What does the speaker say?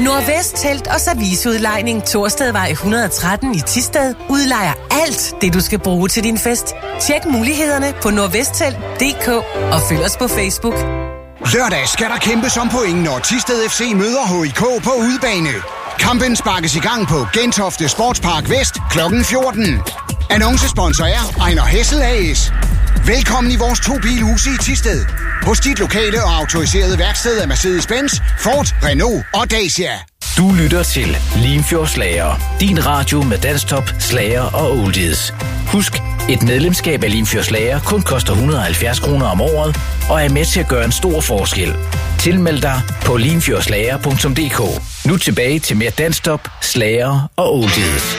Nordvest Telt og Serviceudlejning Torstedvej 113 i Thisted udlejer alt det, du skal bruge til din fest. Tjek mulighederne på nordvesttelt.dk og følg os på Facebook. Lørdag skal der kæmpes om point, når Thisted FC møder HIK på udebane. Kampen sparkes i gang på Gentofte Sportspark Vest kl. 14. Annoncesponsor er Ejner Hessel AS. Velkommen i vores 2-bilhuse i Thisted. Hos dit lokale og autoriserede værksted af Mercedes-Benz, Ford, Renault og Dacia. Du lytter til Limfjords Slager. Din radio med dansktop, slager og oldies. Husk, et medlemskab af Limfjords Slager kun koster 170 kroner om året og er med til at gøre en stor forskel. Tilmeld dig på limfjordslager.dk. Nu tilbage til mere dansktop, slager og oldies.